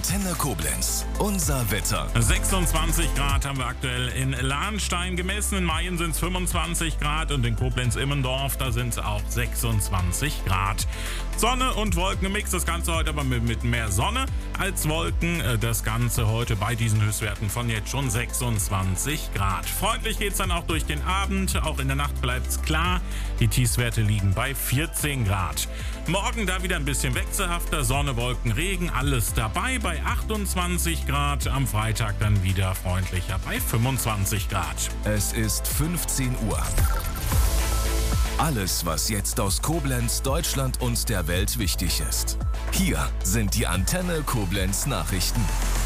Antenne Koblenz. Unser Wetter. 26 Grad haben wir aktuell in Lahnstein gemessen. In Mayen sind es 25 Grad und in Koblenz-Immendorf, da sind es auch 26 Grad. Sonne und Wolken im Mix, das Ganze heute aber mit mehr Sonne als Wolken. Das Ganze heute bei diesen Höchstwerten von jetzt schon 26 Grad. Freundlich geht es dann auch durch den Abend. Auch in der Nacht bleibt es klar. Die Tiefstwerte liegen bei 14 Grad. Morgen da wieder ein bisschen wechselhafter. Sonne, Wolken, Regen, alles dabei bei 28 Grad. Am Freitag dann wieder freundlicher bei 25 Grad. Es ist 15 Uhr. Alles, was jetzt aus Koblenz, Deutschland und der Welt wichtig ist. Hier sind die Antenne Koblenz Nachrichten.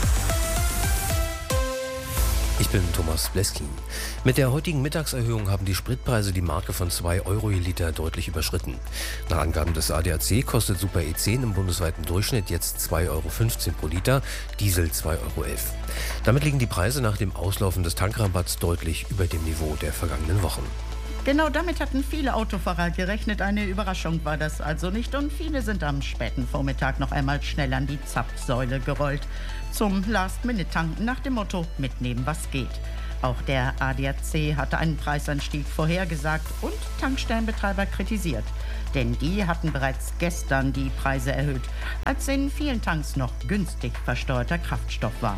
Ich bin Thomas Bleskin. Mit der heutigen Mittagserhöhung haben die Spritpreise die Marke von 2 Euro je Liter deutlich überschritten. Nach Angaben des ADAC kostet Super E10 im bundesweiten Durchschnitt jetzt 2,15 Euro pro Liter, Diesel 2,11 Euro. Damit liegen die Preise nach dem Auslaufen des Tankrabatts deutlich über dem Niveau der vergangenen Wochen. Genau damit hatten viele Autofahrer gerechnet. Eine Überraschung war das also nicht. Und viele sind am späten Vormittag noch einmal schnell an die Zapfsäule gerollt. Zum Last-Minute-Tanken nach dem Motto, mitnehmen was geht. Auch der ADAC hatte einen Preisanstieg vorhergesagt und Tankstellenbetreiber kritisiert. Denn die hatten bereits gestern die Preise erhöht, als in vielen Tanks noch günstig versteuerter Kraftstoff war.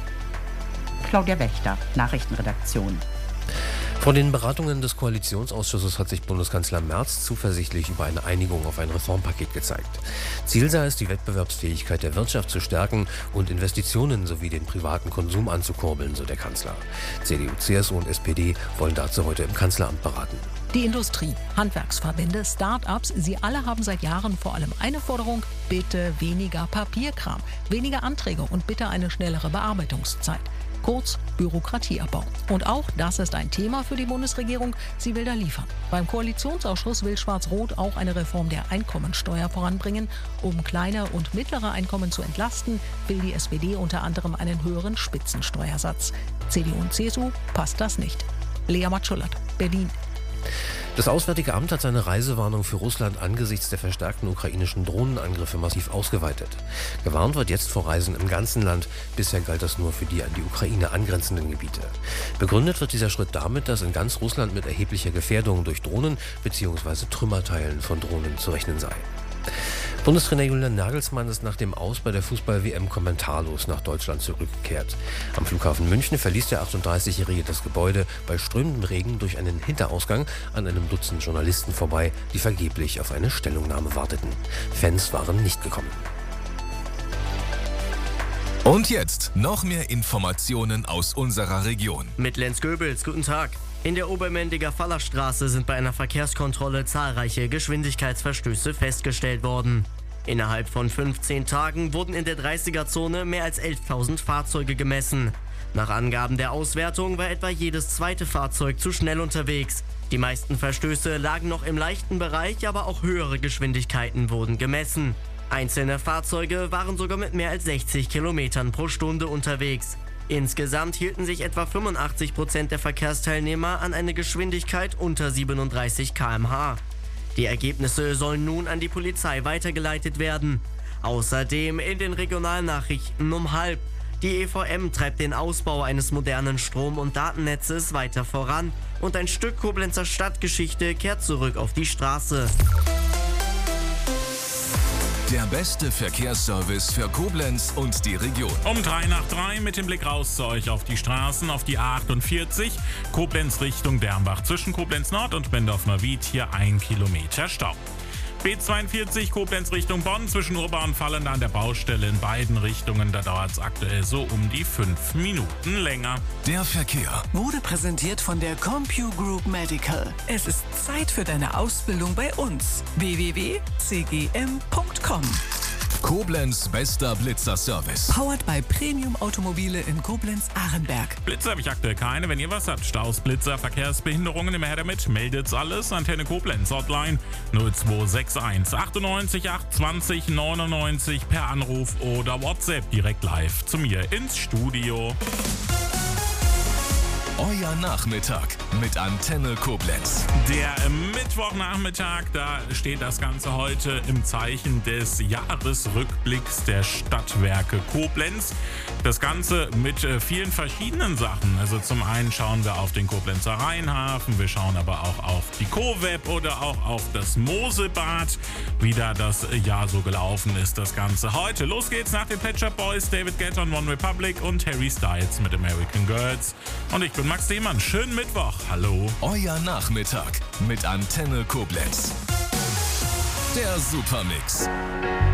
Claudia Wächter, Nachrichtenredaktion. Vor den Beratungen des Koalitionsausschusses hat sich Bundeskanzler Merz zuversichtlich über eine Einigung auf ein Reformpaket gezeigt. Ziel sei es, die Wettbewerbsfähigkeit der Wirtschaft zu stärken und Investitionen sowie den privaten Konsum anzukurbeln, so der Kanzler. CDU, CSU und SPD wollen dazu heute im Kanzleramt beraten. Die Industrie, Handwerksverbände, Start-ups, sie alle haben seit Jahren vor allem eine Forderung: bitte weniger Papierkram, weniger Anträge und bitte eine schnellere Bearbeitungszeit. Kurz Bürokratieabbau. Und auch das ist ein Thema für die Bundesregierung. Sie will da liefern. Beim Koalitionsausschuss will Schwarz-Rot auch eine Reform der Einkommensteuer voranbringen. Um kleine und mittlere Einkommen zu entlasten, will die SPD unter anderem einen höheren Spitzensteuersatz. CDU und CSU passt das nicht. Lea Matschullert, Berlin. Das Auswärtige Amt hat seine Reisewarnung für Russland angesichts der verstärkten ukrainischen Drohnenangriffe massiv ausgeweitet. Gewarnt wird jetzt vor Reisen im ganzen Land. Bisher galt das nur für die an die Ukraine angrenzenden Gebiete. Begründet wird dieser Schritt damit, dass in ganz Russland mit erheblicher Gefährdung durch Drohnen bzw. Trümmerteilen von Drohnen zu rechnen sei. Bundestrainer Julian Nagelsmann ist nach dem Aus bei der Fußball-WM kommentarlos nach Deutschland zurückgekehrt. Am Flughafen München verließ der 38-Jährige das Gebäude bei strömendem Regen durch einen Hinterausgang an einem Dutzend Journalisten vorbei, die vergeblich auf eine Stellungnahme warteten. Fans waren nicht gekommen. Und jetzt noch mehr Informationen aus unserer Region. Mit Lenz Goebels, guten Tag. In der Obermendiger Fallerstraße sind bei einer Verkehrskontrolle zahlreiche Geschwindigkeitsverstöße festgestellt worden. Innerhalb von 15 Tagen wurden in der 30er-Zone mehr als 11.000 Fahrzeuge gemessen. Nach Angaben der Auswertung war etwa jedes zweite Fahrzeug zu schnell unterwegs. Die meisten Verstöße lagen noch im leichten Bereich, aber auch höhere Geschwindigkeiten wurden gemessen. Einzelne Fahrzeuge waren sogar mit mehr als 60 Kilometern pro Stunde unterwegs. Insgesamt hielten sich etwa 85% der Verkehrsteilnehmer an eine Geschwindigkeit unter 37 km/h. Die Ergebnisse sollen nun an die Polizei weitergeleitet werden. Außerdem in den Regionalnachrichten um 12:30. Die EVM treibt den Ausbau eines modernen Strom- und Datennetzes weiter voran und ein Stück Koblenzer Stadtgeschichte kehrt zurück auf die Straße. Der beste Verkehrsservice für Koblenz und die Region. Um 3:03 mit dem Blick raus zu euch auf die Straßen, auf die A48, Koblenz Richtung Dernbach. Zwischen Koblenz Nord und Bendorf-Neuwied hier 1 Kilometer Stau. B42 Koblenz Richtung Bonn, zwischen Urba und Fallende an der Baustelle in beiden Richtungen. Da dauert es aktuell so um die 5 Minuten länger. Der Verkehr wurde präsentiert von der CompuGroup Medical. Es ist Zeit für deine Ausbildung bei uns. www.cgm.com. Koblenz bester Blitzer-Service. Powered by Premium Automobile in Koblenz-Ahrenberg. Blitzer habe ich aktuell keine. Wenn ihr was habt, Staus, Blitzer, Verkehrsbehinderungen, immer her damit. Meldet's alles. Antenne Koblenz, Hotline 0261 98 820 99 per Anruf oder WhatsApp direkt live zu mir ins Studio. Euer Nachmittag mit Antenne Koblenz. Der Mittwochnachmittag, da steht das Ganze heute im Zeichen des Jahresrückblicks der Stadtwerke Koblenz. Das Ganze mit vielen verschiedenen Sachen. Also zum einen schauen wir auf den Koblenzer Rheinhafen, wir schauen aber auch auf die CoWeb oder auch auf das Mosebad, wie da das Jahr so gelaufen ist, das Ganze heute. Los geht's nach den Pet Shop Boys, David Guetta und One Republic und Harry Styles mit American Girls. Und ich bin Max Lehmann. Schönen Mittwoch. Hallo. Euer Nachmittag mit Antenne Koblenz. Der Supermix.